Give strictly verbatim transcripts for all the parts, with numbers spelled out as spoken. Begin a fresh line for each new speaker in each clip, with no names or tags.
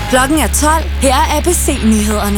Klokken er tolv. Her er A B C-nyhederne.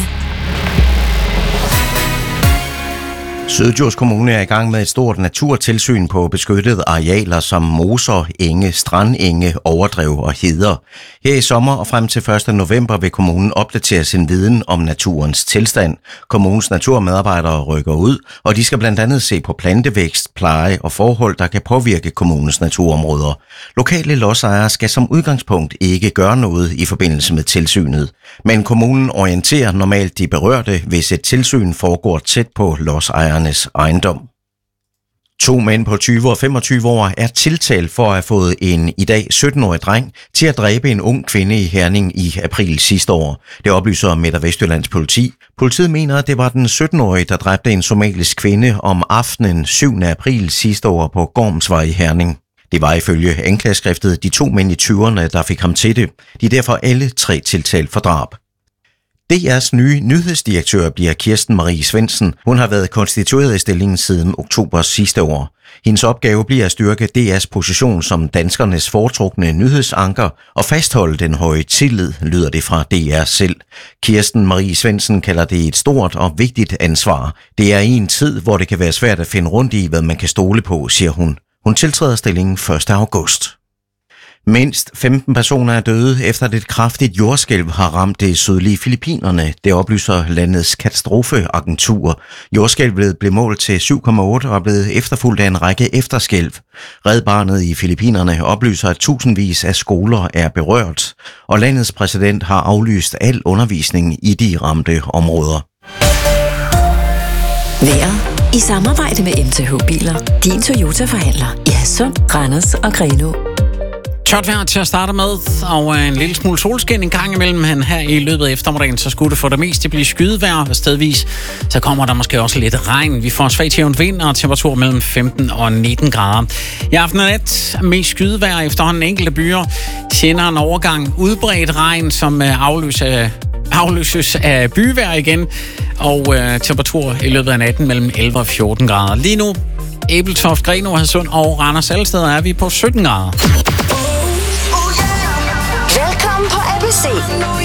Syddjurs Kommune er i gang med et stort naturtilsyn på beskyttede arealer som moser, enge, strandenge, overdrev og heder. Her i sommer og frem til første november vil kommunen opdatere sin viden om naturens tilstand. Kommunens naturmedarbejdere rykker ud, og de skal blandt andet se på plantevækst, pleje og forhold, der kan påvirke kommunens naturområder. Lokale lodsejere skal som udgangspunkt ikke gøre noget i forbindelse med tilsynet, men kommunen orienterer normalt de berørte, hvis et tilsyn foregår tæt på lodsejerne ejendom. To mænd på tyve og femogtyve år er tiltalt for at have fået en i dag sytten-årig dreng til at dræbe en ung kvinde i Herning i april sidste år. Det oplyser Midt- og Vestjyllands politi. Politiet mener, at det var den sytten-årige, der dræbte en somalisk kvinde om aftenen syvende april sidste år på Gormsvej i Herning. Det var ifølge anklageskriftet de to mænd i tyverne, der fik ham til det. De er derfor alle tre tiltalt for drab. D R's nye nyhedsdirektør bliver Kirsten Marie Svendsen. Hun har været konstitueret i stillingen siden oktober sidste år. Hendes opgave bliver at styrke D R's position som danskernes foretrukne nyhedsanker og fastholde den høje tillid, lyder det fra D R selv. Kirsten Marie Svendsen kalder det et stort og vigtigt ansvar. Det er i en tid, hvor det kan være svært at finde rundt i, hvad man kan stole på, siger hun. Hun tiltræder stillingen første august. Mindst femten personer er døde, efter at et kraftigt jordskælv har ramt det sydlige Filippinerne. Det oplyser landets katastrofeagentur. Jordskælvet blev målt til syv komma otte og er blevet efterfulgt af en række efterskælv. Red Barnet i Filippinerne oplyser, at tusindvis af skoler er berørt, og landets præsident har aflyst al undervisning i de ramte områder.
Vejret i samarbejde med M T H Biler. Din Toyota-forhandler i Hadsund, Randers og Grenaa.
Tørt vejr til at starte med, og en lille smule solskin en gang imellem, men her i løbet af eftermiddagen, så skulle det for det meste blive skydevejr, og stedvis så kommer der måske også lidt regn. Vi får svag til jævnt vind og temperatur mellem femten og nitten grader. I aften og nat mest skydevejr efterhånden enkelte byer. Senere en overgang udbredt regn, som afløser afløses af byvejr igen, og øh, temperatur i løbet af natten mellem elleve og fjorten grader. Lige nu, Ebeltoft, Grenaa, Hadsund og Randers, alle steder er vi på sytten grader.
Velkommen på A B C.